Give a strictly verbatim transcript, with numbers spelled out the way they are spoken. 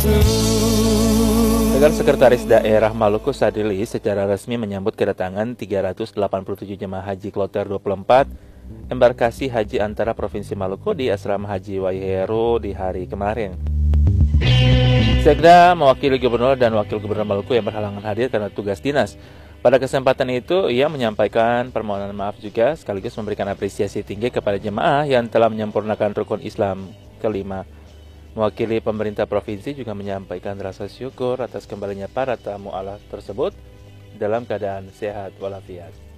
Agar Sekretaris Daerah Maluku Sadili secara resmi menyambut kedatangan tiga ratus delapan puluh tujuh jemaah haji kloter dua puluh empat embarkasi haji antara Provinsi Maluku di Asrama Haji Waihero di hari kemarin. Sekda mewakili Gubernur dan Wakil Gubernur Maluku yang berhalangan hadir karena tugas dinas. Pada kesempatan itu, ia menyampaikan permohonan maaf juga sekaligus memberikan apresiasi tinggi kepada jemaah yang telah menyempurnakan rukun Islam kelima. Mewakili pemerintah provinsi juga menyampaikan rasa syukur atas kembalinya para tamu Allah tersebut dalam keadaan sehat walafiat.